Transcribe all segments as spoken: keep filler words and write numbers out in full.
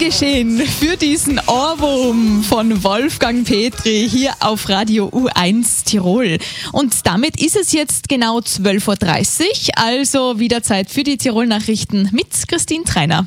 geschehen für diesen Ohrwurm von Wolfgang Petri hier auf Radio U eins Tirol. Und damit ist es jetzt genau zwölf Uhr dreißig, also wieder Zeit für die Tirol-Nachrichten mit Christine Treiner.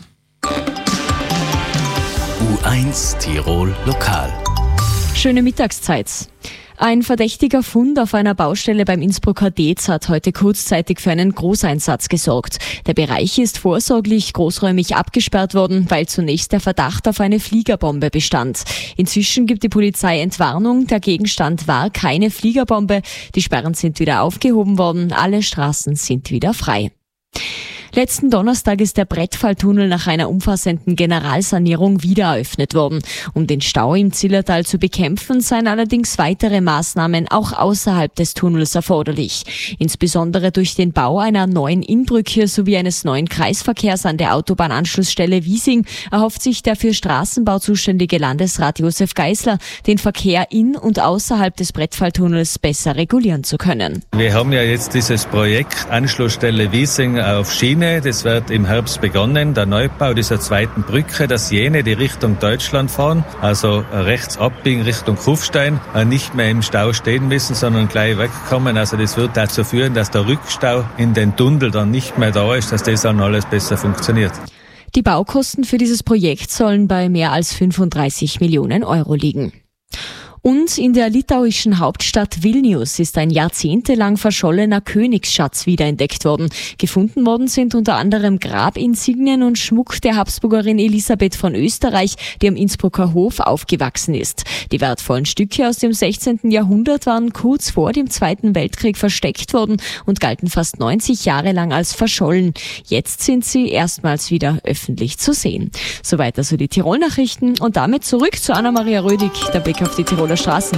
U eins Tirol Lokal. Schöne Mittagszeit. Ein verdächtiger Fund auf einer Baustelle beim Innsbrucker Dez hat heute kurzzeitig für einen Großeinsatz gesorgt. Der Bereich ist vorsorglich großräumig abgesperrt worden, weil zunächst der Verdacht auf eine Fliegerbombe bestand. Inzwischen gibt die Polizei Entwarnung, der Gegenstand war keine Fliegerbombe. Die Sperren sind wieder aufgehoben worden, alle Straßen sind wieder frei. Letzten Donnerstag ist der Brettfalltunnel nach einer umfassenden Generalsanierung wieder eröffnet worden. Um den Stau im Zillertal zu bekämpfen, seien allerdings weitere Maßnahmen auch außerhalb des Tunnels erforderlich. Insbesondere durch den Bau einer neuen Innbrücke sowie eines neuen Kreisverkehrs an der Autobahnanschlussstelle Wiesing erhofft sich der für Straßenbau zuständige Landesrat Josef Geisler, den Verkehr in und außerhalb des Brettfalltunnels besser regulieren zu können. Wir haben ja jetzt dieses Projekt Anschlussstelle Wiesing auf Schiene. Das wird im Herbst begonnen, der Neubau dieser zweiten Brücke, dass jene, die Richtung Deutschland fahren, also rechts abbiegen Richtung Kufstein, nicht mehr im Stau stehen müssen, sondern gleich wegkommen. Also das wird dazu führen, dass der Rückstau in den Tunnel dann nicht mehr da ist, dass das dann alles besser funktioniert. Die Baukosten für dieses Projekt sollen bei mehr als fünfunddreißig Millionen Euro liegen. Und in der litauischen Hauptstadt Vilnius ist ein jahrzehntelang verschollener Königsschatz wiederentdeckt worden. Gefunden worden sind unter anderem Grabinsignien und Schmuck der Habsburgerin Elisabeth von Österreich, die am Innsbrucker Hof aufgewachsen ist. Die wertvollen Stücke aus dem sechzehnten Jahrhundert waren kurz vor dem Zweiten Weltkrieg versteckt worden und galten fast neunzig Jahre lang als verschollen. Jetzt sind sie erstmals wieder öffentlich zu sehen. Soweit also die Tirol-Nachrichten und damit zurück zu Anna-Maria Rödig, der Blick auf die Tiroler Straßen.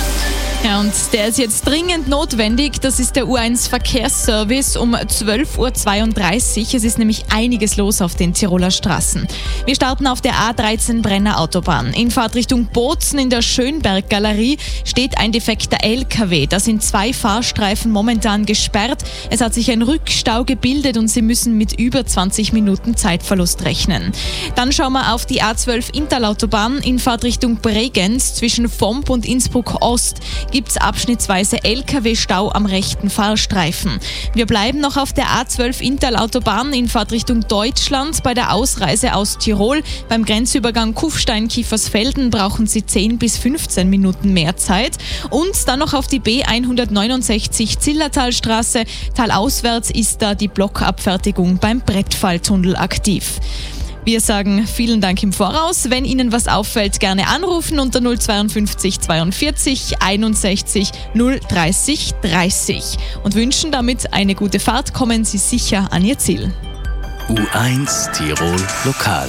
Ja, und der ist jetzt dringend notwendig. Das ist der U eins Verkehrsservice um zwölf Uhr zweiunddreißig. Es ist nämlich einiges los auf den Tiroler Straßen. Wir starten auf der A dreizehn Brenner Autobahn. In Fahrtrichtung Bozen in der Schönberg-Galerie steht ein defekter L K W. Da sind zwei Fahrstreifen momentan gesperrt. Es hat sich ein Rückstau gebildet und Sie müssen mit über zwanzig Minuten Zeitverlust rechnen. Dann schauen wir auf die A zwölf Interlautobahn in Fahrtrichtung Bregenz zwischen Vomp und Innsbruck Ost. Gibt es abschnittsweise L K W-Stau am rechten Fahrstreifen. Wir bleiben noch auf der A zwölf Interlautobahn in Fahrtrichtung Deutschland. Bei der Ausreise aus Tirol beim Grenzübergang Kufstein-Kiefersfelden brauchen Sie zehn bis fünfzehn Minuten mehr Zeit. Und dann noch auf die B hundertneunundsechzig Zillertalstraße. Talauswärts ist da die Blockabfertigung beim Brettfalltunnel aktiv. Wir sagen vielen Dank im Voraus. Wenn Ihnen was auffällt, gerne anrufen unter null zweiundfünfzig zweiundvierzig einundsechzig null dreißig dreißig und wünschen damit eine gute Fahrt. Kommen Sie sicher an Ihr Ziel. U eins Tirol Lokal.